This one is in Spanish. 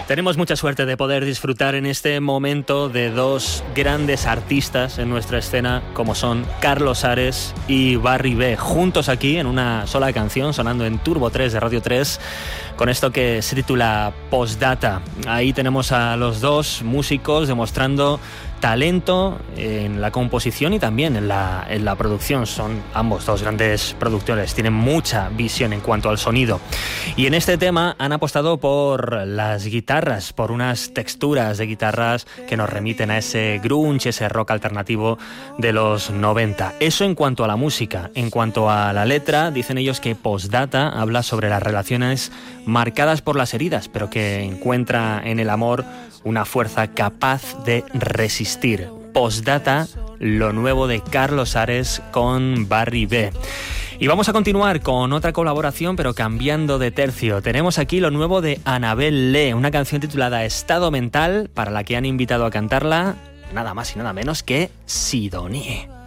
Tenemos mucha suerte de poder disfrutar en este momento de dos grandes artistas en nuestra escena, como son Carlos Ares y Barry B, juntos aquí en una sola canción, sonando en Turbo 3 de Radio 3, con esto que se titula Postdata. Ahí tenemos a los dos músicos demostrando talento en la composición y también en la producción. Son ambos dos grandes productores, tienen mucha visión en cuanto al sonido. Y en este tema han apostado por las guitarras, por unas texturas de guitarras que nos remiten a ese grunge, ese rock alternativo de los 90. Eso en cuanto a la música. En cuanto a la letra, dicen ellos que Postdata habla sobre las relaciones marcadas por las heridas, pero que encuentra en el amor una fuerza capaz de resistir. Postdata, lo nuevo de Carlos Ares con Barry B. Y vamos a continuar con otra colaboración, pero cambiando de tercio. Tenemos aquí lo nuevo de Anabel Lee, una canción titulada Estado Mental, para la que han invitado a cantarla nada más y nada menos que Sidonie.